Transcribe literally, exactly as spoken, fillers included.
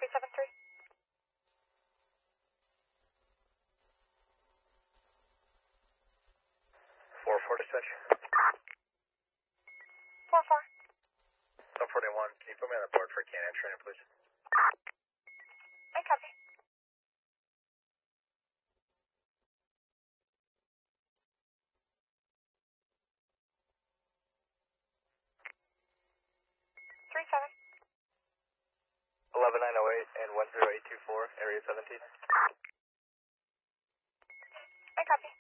three seven three. four four dispatch. four four. seven forty-one, can you put me on the board for canine training, please? I copy. three seven. eleven nine oh eight and one zero eight two four, area seventeen. I copy.